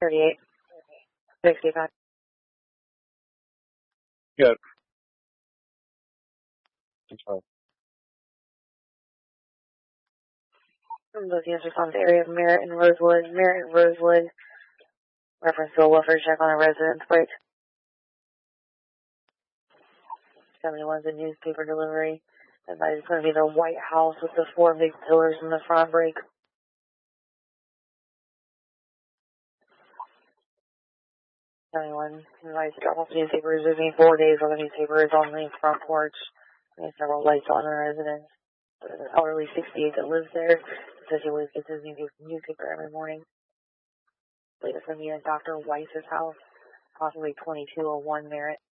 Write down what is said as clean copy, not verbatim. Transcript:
38. 65. Good. Control. Those answers on the area of Merritt and Rosewood. Merritt and Rosewood. Reference to a welfare check on a residence plate. 71's a newspaper delivery. It's going to be the White House with the 4 big pillars in the front break. 71 invites drop off newspapers. There's been 4 days where the newspaper is on the front porch. There's several lights on the residence. There's an elderly 68 that lives there. Says he always gets his newspaper every morning. Latest going to be at Dr. Weiss's house, possibly 2201 Merritt.